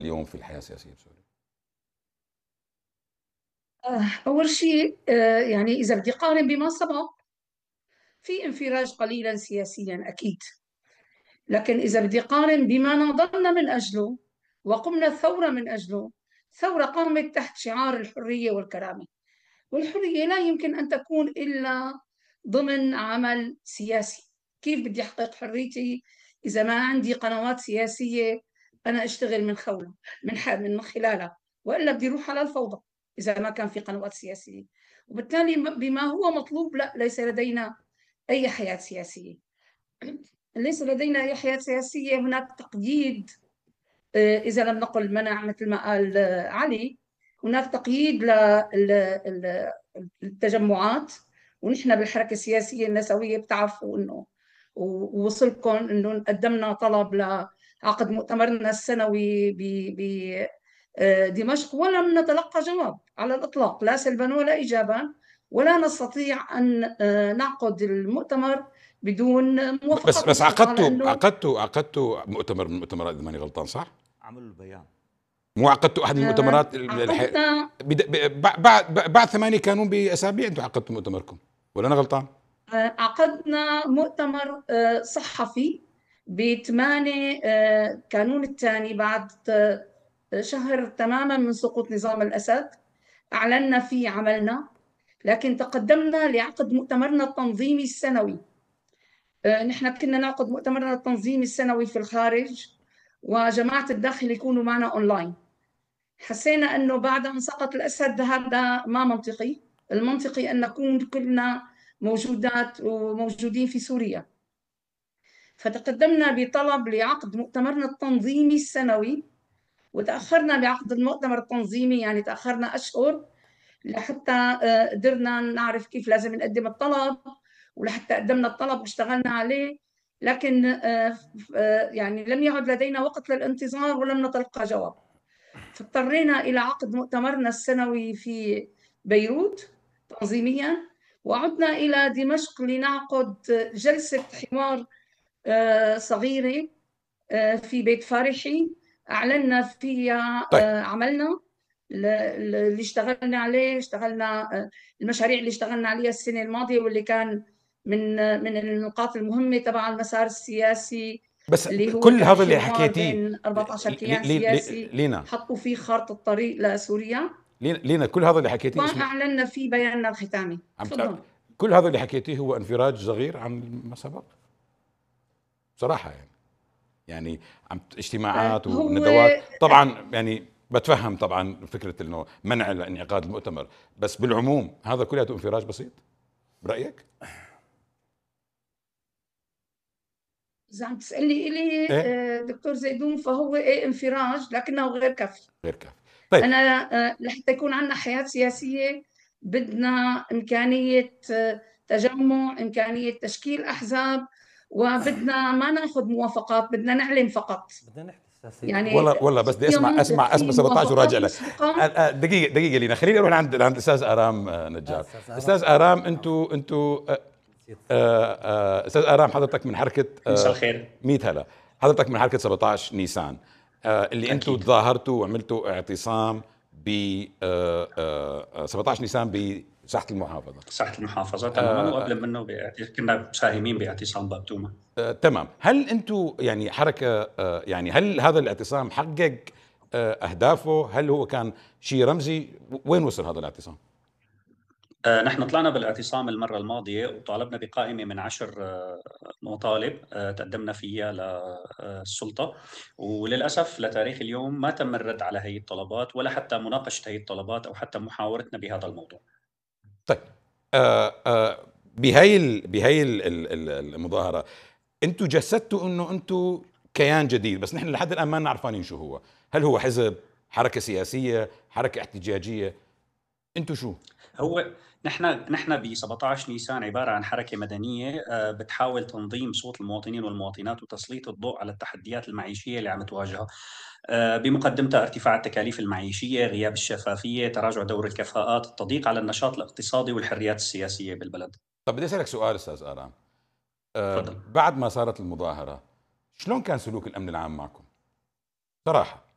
اليوم في الحياة السياسية بسوريا؟ أول شيء يعني إذا بدي قارن بما سبق، في انفراج قليلا سياسيا أكيد. لكن إذا بدي قارن بما ناضلنا من أجله وقمنا ثورة من أجله، ثورة قامت تحت شعار الحرية والكرامة. والحرية لا يمكن أن تكون إلا ضمن عمل سياسي. كيف بدي أحقق حريتي إذا ما عندي قنوات سياسية أنا أشتغل من خلالها؟ وإلا بدي أروح على الفوضى إذا ما كان في قنوات سياسية. وبالتالي بما هو مطلوب، لا، ليس لدينا أي حياة سياسية. ليس لدينا أي حياة سياسية. هناك تقييد، إذا لم نقل منع مثل ما قال علي. هناك تقييد للتجمعات. ونحن بالحركة السياسية النسوية بتعرفوا إنه ووصلكم إنه قدمنا طلب لعقد مؤتمرنا السنوي بدمشق، ولم نتلقى جواب على الإطلاق، لا سلبا ولا إيجابا. ولا نستطيع أن نعقد المؤتمر بدون بس موافقات بس مسبقة، لأنه عقدتوا مؤتمر من المؤتمرات إذا ماني غلطان، صح؟ عملوا البيان. مو عقدتوا أحد من المؤتمرات عقدنا بعد 8 كانون بأسابيع أنتم عقدتوا مؤتمركم، ولا أنا غلطان؟ عقدنا مؤتمر صحفي ب8 كانون الثاني، بعد شهر تماما من سقوط نظام الأسد. أعلنا فيه عملنا، لكن تقدمنا لعقد مؤتمرنا التنظيمي السنوي. نحن كنا نعقد مؤتمرنا التنظيمي السنوي في الخارج، وجماعة الداخل يكونوا معنا أونلاين. حسينا أنه بعد أن سقط الأسد هذا ما منطقي. المنطقي أن نكون كلنا موجودين في سوريا. فتقدمنا بطلب لعقد مؤتمرنا التنظيمي السنوي، وتأخرنا بعقد المؤتمر التنظيمي، يعني تأخرنا أشهر لحتى قدرنا نعرف كيف لازم نقدم الطلب، ولحتى قدمنا الطلب واشتغلنا عليه. لكن يعني لم يعد لدينا وقت للانتظار ولم نتلقى جواب. فاضطرينا إلى عقد مؤتمرنا السنوي في بيروت تنظيميا، وعدنا إلى دمشق لنعقد جلسة حوار صغيرة في بيت فارحي، أعلنا فيها طيب. عملنا اللي اشتغلنا عليه. اشتغلنا المشاريع اللي اشتغلنا عليها السنة الماضية، واللي كان من النقاط المهمة تبع المسار السياسي، بس اللي هو كل كان هذا اللي حوار حكيتيه، بين 14 كيان سياسي لينا، حطوا فيه خارطة الطريق لسوريا. لينا كل هذا اللي حكيتيه اسمه وأعلنا فيه بياننا الختامي. تفضل. كل هذا اللي حكيتيه هو انفراج صغير عن ما سبق بصراحة. يعني اجتماعات هو وندوات طبعا، يعني بتفهم طبعا فكرة انه منع انعقاد المؤتمر، بس بالعموم هذا كله انفراج بسيط برأيك؟ إذا عم تسألني إلي ايه، دكتور زيدون، فهو إيه انفراج لكنه غير كافي. غير كافي. طيب. أنا لحتى يكون عندنا حياة سياسية بدنا إمكانية تجمع، إمكانية تشكيل أحزاب، وبدنا ما ناخذ موافقات، بدنا نعلن فقط. بدنا نحكي سياسيا. يعني والله بس بدي في اسمع منطق، اسمع في 17 وراجع موافقات لك. مسبقة. دقيقة لينا، خليني اروح عند الاستاذ ارام نجار. استاذ استاذ عرام. ارام، انتوا استاذ ارام، حضرتك من حركة مساء الخير. 100 هلا. حضرتك من حركة 17 نيسان، اللي انتوا أكيد. تظاهرتوا وعملتوا اعتصام ب 17 نيسان بساحة المحافظة. ساحة المحافظة تماما، وقبل منه كنا مساهمين باعتصام بابتومة. تمام. هل انتوا يعني حركة يعني هل هذا الاعتصام حقق اهدافه؟ هل هو كان شيء رمزي؟ وين وصل هذا الاعتصام؟ نحن طلعنا بالاعتصام المرة الماضية وطالبنا بقائمة من 10 مطالب تقدمنا فيها للسلطة، وللأسف لتاريخ اليوم ما تم الرد على هي الطلبات، ولا حتى مناقشة هي الطلبات أو حتى محاورتنا بهذا الموضوع. طيب. بهي المظاهرة انتوا جسدتوا انه انتوا كيان جديد، بس نحن لحد الان ما عارفين شو هو. هل هو حزب، حركة سياسية، حركة احتجاجية؟ انتوا شو؟ هو نحن ب 17 نيسان عباره عن حركه مدنيه بتحاول تنظيم صوت المواطنين والمواطنات وتسليط الضوء على التحديات المعيشيه اللي عم تواجهها، بمقدمتها ارتفاع التكاليف المعيشيه، غياب الشفافيه، تراجع دور الكفاءات، التضييق على النشاط الاقتصادي والحريات السياسيه بالبلد. طب بدي اسالك سؤال استاذ ارام. تفضل. بعد ما صارت المظاهرة شلون كان سلوك الامن العام معكم؟ صراحة.